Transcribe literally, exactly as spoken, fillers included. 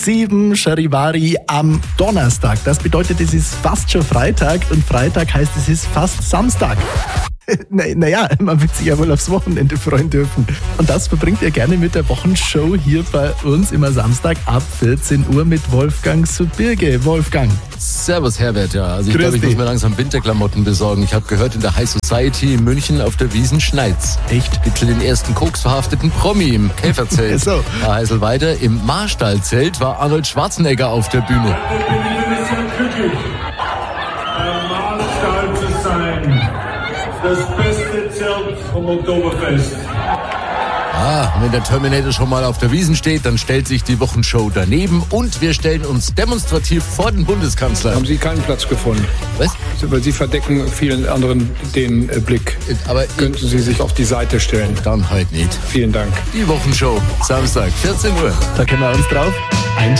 Sieben Charivari am Donnerstag. Das bedeutet, es ist fast schon Freitag und Freitag heißt, es ist fast Samstag. Naja, man wird sich ja wohl aufs Wochenende freuen dürfen. Und das verbringt ihr gerne mit der Wochenshow hier bei uns immer Samstag ab vierzehn Uhr mit Wolfgang Subirge. Wolfgang. Servus Herbert, ja. Also ich Grüß glaube, ich dich. muss mir langsam Winterklamotten besorgen. Ich habe gehört, in der High Society in München auf der Wiesn schneit's. Echt? Gibt schon den ersten koksverhafteten Promi im Käferzelt. So. Ja, Heisel weiter. Im Marstallzelt war Arnold Schwarzenegger auf der Bühne. Ich bin sehr glücklich, am Marstall zu sein. Das beste Zelt vom Oktoberfest. Ah, wenn der Terminator schon mal auf der Wiesn steht, dann stellt sich die Wochenshow daneben und wir stellen uns demonstrativ vor den Bundeskanzler. Haben Sie keinen Platz gefunden? Was? Weil Sie verdecken vielen anderen den äh, Blick. Aber Könnten Sie sich auf die Seite stellen? dann halt nicht. Vielen Dank. Die Wochenshow, Samstag, vierzehn Uhr. Da können wir uns drauf einstellen.